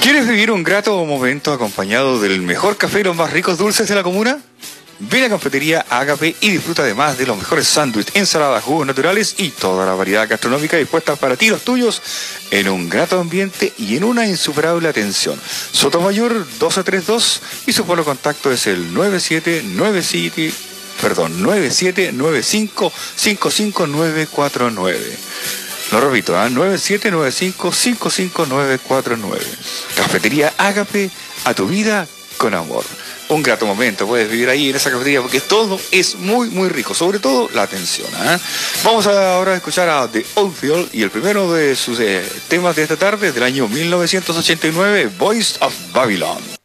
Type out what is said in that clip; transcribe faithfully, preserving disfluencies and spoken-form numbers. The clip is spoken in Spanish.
¿Quieres vivir un grato momento acompañado del mejor café y los más ricos dulces de la comuna? Ven a Cafetería Ágape y disfruta además de los mejores sándwiches, ensaladas, jugos naturales y toda la variedad gastronómica dispuesta para ti y los tuyos en un grato ambiente y en una insuperable atención. Sotomayor doce treinta y dos y su polo contacto es el nueve siete nueve siete, perdón, nueve siete nueve cinco cinco cinco nueve cuatro nueve. Lo repito, ¿eh? nueve siete nueve cinco cinco cinco nueve cuatro nueve. Cafetería Ágape, a tu vida con amor. Un grato momento puedes vivir ahí en esa cafetería porque todo es muy muy rico, sobre todo la atención, ¿eh? Vamos a ahora a escuchar a The Outfield y el primero de sus eh, temas de esta tarde del año mil novecientos ochenta y nueve, Voice of Babylon.